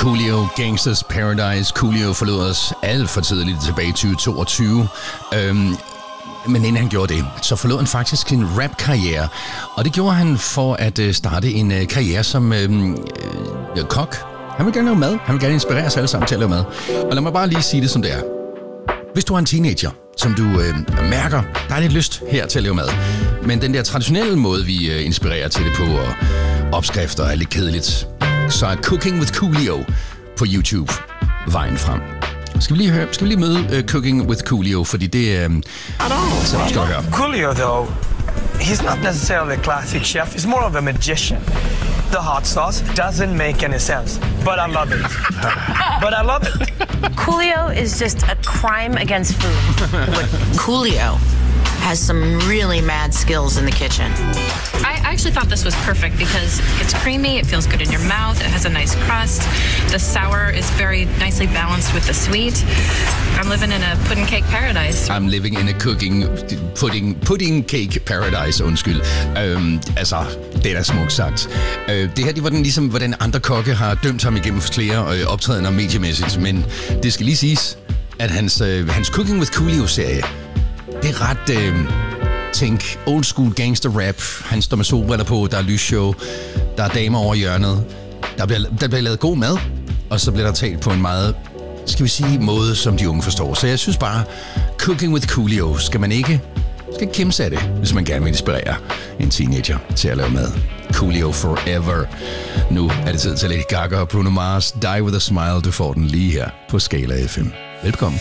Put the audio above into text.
Coolio, Gangsters Paradise. Coolio forlod os alt for tidligt tilbage i 2022. Men inden han gjorde det, så forlod han faktisk sin rap-karriere. Og det gjorde han for at starte en karriere som kok. Han vil gerne lave mad. Han vil gerne inspirere os alle sammen til at lave mad. Og lad mig bare lige sige det, som det er. Hvis du er en teenager, som du mærker, der er lidt lyst her til at lave mad, men den der traditionelle måde, vi inspirerer til det på, og opskrifter er lidt kedeligt, så er Cooking with Coolio på YouTube vejen frem. Skal vi lige møde Cooking with Coolio, fordi det er... Så skal vi høre. Coolio, though, he's not necessarily a classic chef. He's more of a magician. The hot sauce doesn't make any sense, but I love it. Coolio is just a crime against food. Coolio has some really mad skills in the kitchen. I actually thought this was perfect because it's creamy, it feels good in your mouth, it has a nice crust. The sour is very nicely balanced with the sweet. I'm living in a pudding cake paradise. I'm living in a pudding cake paradise, undskyld. Det er da smukt sagt. Det her, det var den ligesom, hvordan andre kokke har dømt ham igennem flere optrædener mediemæssigt, men det skal lige siges, at hans Cooking with Coolio-serie, det er ret, tænk, old school gangster rap. Han står med solbriller på, der er lysshow, der er damer over hjørnet. Der bliver lavet god mad, og så bliver der talt på en meget, skal vi sige, måde, som de unge forstår. Så jeg synes bare, Cooking with Coolio skal ikke kimse af det, hvis man gerne vil inspirere en teenager til at lave mad. Coolio forever. Nu er det tid til Lady Gaga og Bruno Mars. Die with a Smile. Du får den lige her på Skala FM. Velkommen.